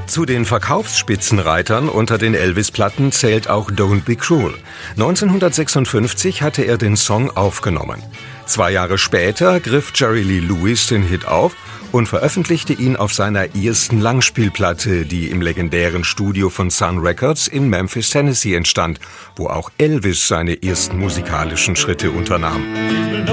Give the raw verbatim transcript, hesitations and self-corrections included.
Zu den Verkaufsspitzenreitern unter den Elvis-Platten zählt auch Don't Be Cruel. neunzehnhundertsechsundfünfzig hatte er den Song aufgenommen. Zwei Jahre später griff Jerry Lee Lewis den Hit auf und veröffentlichte ihn auf seiner ersten Langspielplatte, die im legendären Studio von Sun Records in Memphis, Tennessee entstand, wo auch Elvis seine ersten musikalischen Schritte unternahm.